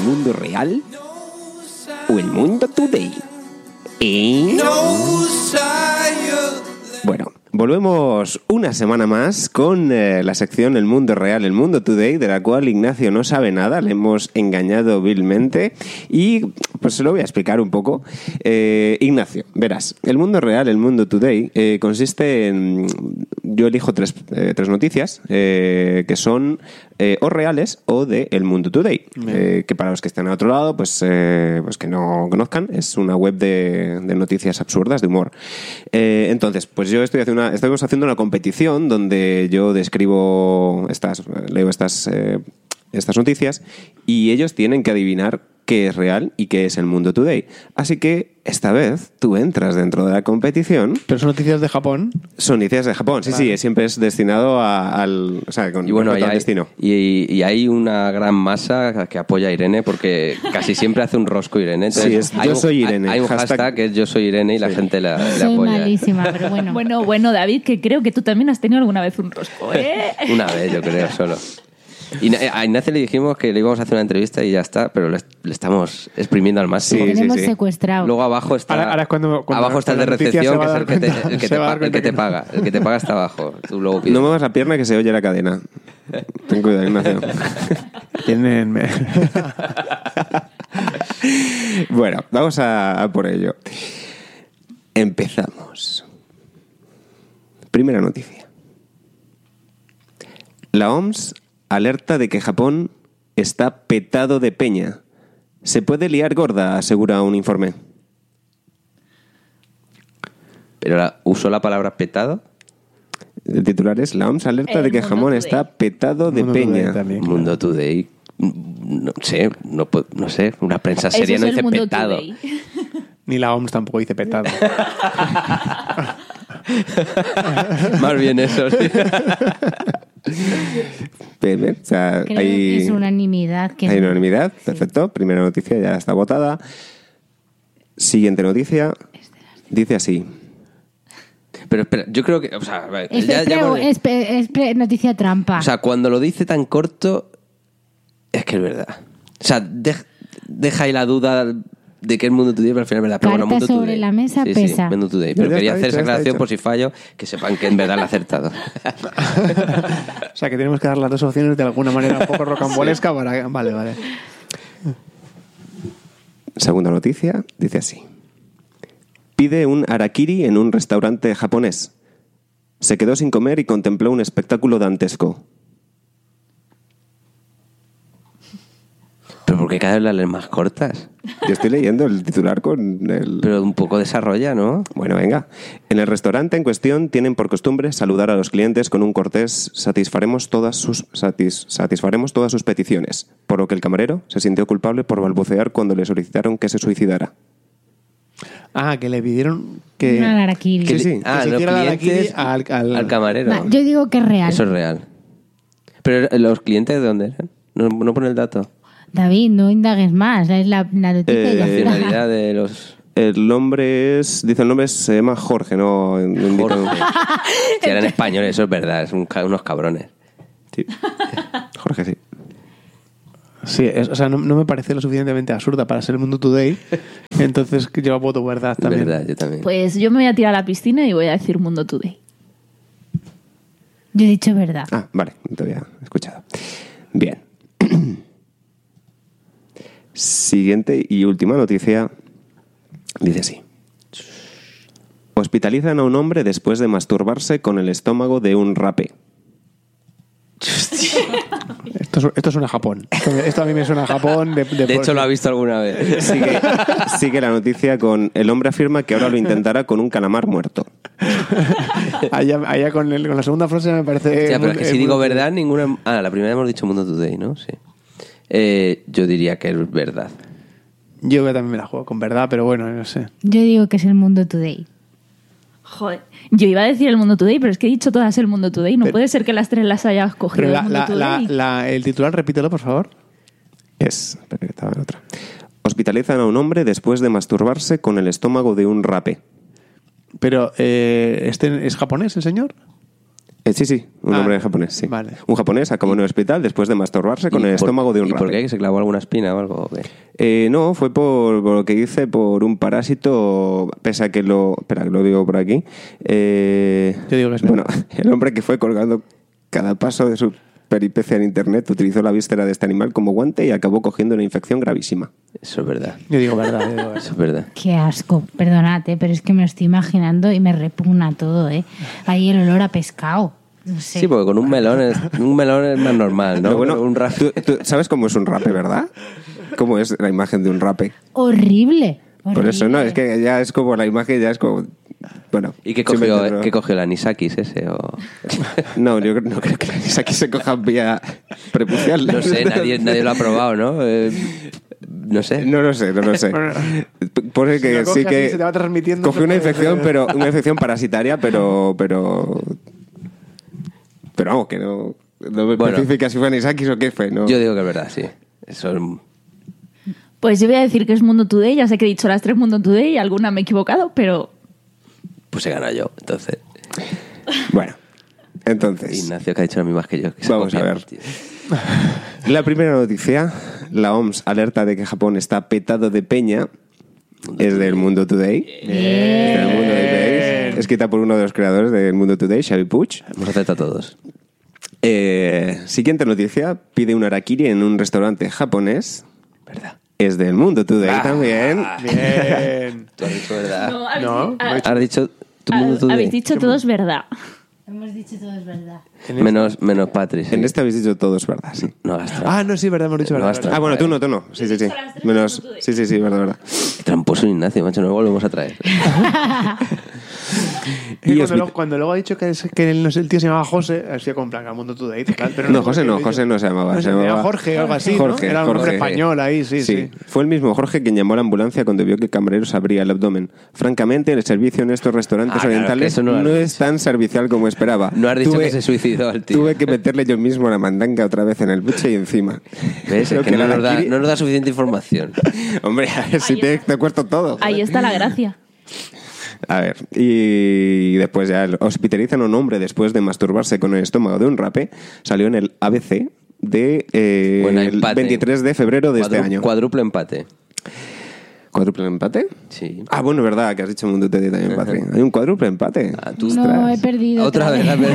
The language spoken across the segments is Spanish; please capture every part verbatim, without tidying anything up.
mundo real o el mundo today? ¿Eh? Bueno, volvemos una semana más con eh, la sección El Mundo Real, El Mundo Today, de la cual Ignacio no sabe nada, le hemos engañado vilmente y pues se lo voy a explicar un poco. Eh, Ignacio, verás, El Mundo Real, El Mundo Today eh, consiste en... Yo elijo tres, eh, tres noticias eh, que son eh, o reales o de El Mundo Today, eh, que para los que estén a otro lado, pues, eh, pues que no conozcan, es una web de, de noticias absurdas, de humor. Eh, entonces, pues yo estoy haciendo una, estamos haciendo una competición donde yo describo estas, leo estas, eh, estas noticias y ellos tienen que adivinar qué es real y qué es El Mundo Today. Así que esta vez tú entras dentro de la competición. ¿Pero son noticias de Japón? Son noticias de Japón, sí, claro. Sí, siempre es destinado a, al, o sea, con y bueno, respecto al hay, destino. Y, y hay una gran masa que apoya a Irene porque casi siempre hace un rosco Irene. Entonces, sí, es yo un, soy Irene. Hay, hay un hashtag, hashtag que es yo soy Irene y sí. La gente la, la soy apoya. Soy malísima, pero bueno. Bueno, bueno, David, que creo que tú también has tenido alguna vez un rosco, ¿eh? Una vez, yo creo, solo. Y a Ignacio le dijimos que le íbamos a hacer una entrevista y ya está, pero le, le estamos exprimiendo al máximo. Sí, tenemos sí, sí. secuestrado. Luego abajo está, ahora, ahora es cuando, cuando, abajo está el de recepción, que es el que te, el que te, pa, el que te paga. El que te paga está abajo. Tú luego pides. No muevas la pierna que se oye la cadena. Ten cuidado, Ignacio. Tienen... Bueno, vamos a, a por ello. Empezamos. Primera noticia. La O M S alerta de que Japón está petado de peña. Se puede liar gorda, asegura un informe. ¿Pero la, usó la palabra petado? El titular es: la O M S alerta El de que Mundo Japón Today. está petado de Mundo peña. Today también, claro. Mundo Today. No sé, no, no sé. Una prensa seria Eso no es dice el Mundo petado. Today. Ni la O M S tampoco dice petado. Más bien eso, sí. Bebe, o sea, Creo hay, que es unanimidad. Que hay es... unanimidad, perfecto. Primera noticia ya está votada. Siguiente noticia. Dice así. Pero espera, yo creo que... O sea, Es, ya, pre, ya, es, pre, es pre, noticia trampa. o sea, cuando lo dice tan corto, es que es verdad. O sea, de, deja ahí la duda de que es Mundo Today, pero al final es verdad. Pero Carta bueno, Mundo sobre Today. la mesa sí, pesa. Sí, Mundo Today. Pero Ya quería está hacer dicho, esa ya está aclaración dicho. por si fallo, que sepan que en verdad lo he acertado. O sea, que tenemos que dar las dos opciones de alguna manera un poco rocambolesca para... Vale, vale. Segunda noticia, dice así. Pide un harakiri en un restaurante japonés. Se quedó sin comer y contempló un espectáculo dantesco. Pero ¿por qué cada vez las lees más cortas? Yo estoy leyendo el titular con el... Pero un poco desarrolla, ¿no? Bueno, venga. En el restaurante en cuestión tienen por costumbre saludar a los clientes con un cortés satisfaremos todas sus satis, satisfaremos todas sus peticiones, por lo que el camarero se sintió culpable por balbucear cuando le solicitaron que se suicidara. Ah, que le pidieron que... Una harakiri. Sí, sí. que Ah, se los hiciera la clientes harakiri al, al... al camarero. Va, yo digo que es real. Eso es real. Pero ¿los clientes de dónde eran? No, no pone el dato. David, no indagues más. Es la, la noticia Eh, y ya está. Nacionalidad de los... El nombre es... Dice el nombre se llama Jorge, no... no indica- Jorge. Que eran españoles, eso es verdad. Es un ca- unos cabrones. Sí. Jorge, sí. Sí, es- o sea, no, no me parece lo suficientemente absurda para ser el Mundo Today. Entonces yo voto verdad Es también. verdad, yo también. Pues yo me voy a tirar a la piscina y voy a decir Mundo Today. Yo he dicho verdad. Ah, vale, no te había escuchado. Bien. Siguiente y última noticia. Dice así. Hospitalizan a un hombre después de masturbarse con el estómago de un rape. Esto, es- esto suena a Japón. Esto, esto a mí me suena a Japón. De, de, De hecho, lo ha visto alguna vez. Sigue, sigue la noticia con... El hombre afirma que ahora lo intentará con un calamar muerto. Allá, allá con, el- con la segunda frase me parece... Ya, pero es muy- que si muy- digo verdad, ninguna... Ah, la primera hemos dicho Mundo Today, ¿no? Sí. Eh, yo diría que es verdad. Yo también me la juego con verdad, pero bueno, no sé. Yo digo que es el Mundo Today. Joder, yo iba a decir el Mundo Today, pero es que he dicho todas el Mundo Today. No Pero- puede ser que las tres las hayas cogido Pero el la, Mundo la, la, Today. la- el titular, repítelo, por favor. Es... Espera, que estaba en otra. Hospitalizan a un hombre después de masturbarse con el estómago de un rape. Pero, eh, ¿este es japonés el señor? Eh, sí, sí, un Ah, hombre japonés, sí. vale. Un japonés acabó en el hospital después de masturbarse con ¿Y el por- estómago de un ¿Y por rape. qué? ¿Que se clavó alguna espina o algo? ¿O qué? Eh, no, fue por, por lo que hice, por un parásito, pese a que lo... Espera, que lo digo por aquí. Eh, Yo digo que es Bueno, el hombre que fue colgando cada paso de su peripecia en internet utilizó la víscera de este animal como guante y acabó cogiendo una infección gravísima. Eso es verdad. Yo digo verdad, yo digo verdad. Eso es verdad. Qué asco, perdonad, ¿eh? Pero es que me lo estoy imaginando y me repugna todo, ¿eh? Ahí el olor a pescado. No sé. Sí, porque con un melón es, un melón es más normal, ¿no? Pero bueno, Pero un rap- ¿tú, tú sabes cómo es un rape, verdad? ¿Cómo es la imagen de un rape? Horrible. Por eso, no, horrible. es que ya es como la imagen, ya es como... Bueno, ¿Y qué sí me cogió, entiendo. ¿qué cogió el anisakis ese? O... No, yo no creo que aquí se coja vía prepucial. No sé, nadie, nadie lo ha probado, ¿no? Eh, no sé. No lo sé, no lo sé. Bueno, Pone si que lo coge sí así, que se te va transmitiendo, cogió una se puede infección, ser. pero una infección parasitaria, pero pero pero vamos que no no me Bueno. especifica si fue anisakis o qué fue, ¿no? Yo digo que es verdad, sí. Eso es... Pues yo voy a decir que es Mundo Today. Ya sé que he dicho las tres Mundo Today y alguna me he equivocado, pero Pues he ganado yo, entonces. Bueno, entonces Ignacio, que ha dicho a mí más que yo. Que se Vamos a copia, ver. tío. la primera noticia, la O M S alerta de que Japón está petado de peña. Es del Mundo Today. Es del Mundo Today. Escrita por uno de los creadores del Mundo Today, Xavi Puig. Hemos aceptado a todos. Eh, siguiente noticia. Pide un harakiri en un restaurante japonés. ¿Verdad? Es del Mundo Today también. Bien. Tú has dicho verdad. No, habéis, No, ha- no he dicho- Has dicho tu ha- mundo today. habéis dicho todos verdad. Hemos dicho todo es verdad. Menos, menos Patri. sí. En este habéis dicho todos, ¿verdad? Sí. No hagas trampa. Ah, no, sí, verdad, hemos dicho No verdad. has verdad. Ah, bueno, tú no, tú no. Sí, sí, sí. Menos. Sí, sí, sí, verdad, verdad. Qué tramposo Ignacio, macho, no lo volvemos a traer. Y Y cuando, os- luego, cuando luego ha dicho que, es- que el, no sé, el tío se llamaba José, ha sido con plan, al Mundo Today, tal, pero No, sé José por qué no, lo he José dicho. no se llamaba. No, se se llamaba llamaba Jorge o algo así, Jorge, ¿no? Era un nombre Jorge. español ahí, sí, sí. Fue el mismo Jorge quien llamó a la ambulancia cuando vio que el camarero se abría el abdomen. Francamente, el servicio en estos restaurantes Ah, claro, orientales que eso no no, lo has es tan servicial como esperaba. No has dicho Tuve- que se suicidó el tío. Tuve que meterle yo mismo la mandanga otra vez en el buche y encima. ¿Ves? Creo Es que no el nos, da, harakiri- no nos da suficiente información. Hombre, a ver si Ahí te, está. te he puesto todo. Ahí está la gracia. A ver, y después ya el- hospitalizan a un hombre después de masturbarse con el estómago de un rape. Salió en el A B C de eh, Bueno, el empate. veintitrés de febrero de este Cuadru- año. Cuádruple empate. ¿Cuádruple empate? Sí. Ah, bueno, verdad, que has dicho Mundo T D también, Patri. Hay un cuádruple empate. Ah, tú- No, he perdido. Otra vez. a ver.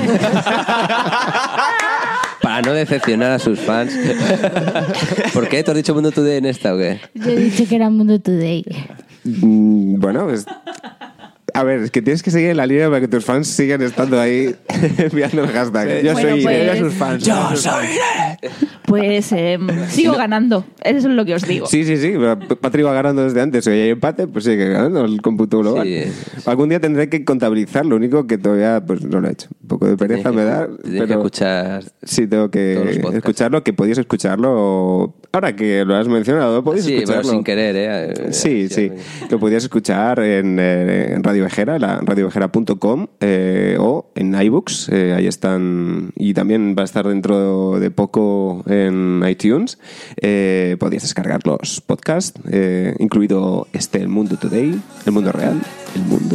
Para no decepcionar a sus fans. ¿Por qué? ¿Te has dicho Mundo Today en esta o qué? Yo he dicho que era Mundo Today. Mm, bueno, pues... A ver, es que tienes que seguir la línea para que tus fans sigan estando ahí enviando el hashtag. Yo Bueno, soy... pues- Irene. Era sus fans. Yo soy... Irene. Pues eh, sigo ganando. Eso es lo que os digo. Sí, sí, sí. Patri va ganando desde antes. Si hay empate, pues sigue ganando el cómputo global. Sí, es- Algún día tendré que contabilizar. Lo único que todavía pues no lo he hecho. Un poco de pereza Tienes me que- da. tienes que pero escuchar. sí, tengo todos los que podcasts. escucharlo. Que podéis escucharlo. Ahora que lo has mencionado, podéis Sí, escucharlo. pero sin querer, ¿eh? Sí, sí. Lo podías escuchar en, eh, en Radio Vejera, la radio vejera punto com eh, o en iBooks. Eh, ahí están. Y también va a estar dentro de poco en iTunes. Eh, podías descargar los podcasts, eh, incluido este El Mundo Today, El Mundo Real, El Mundo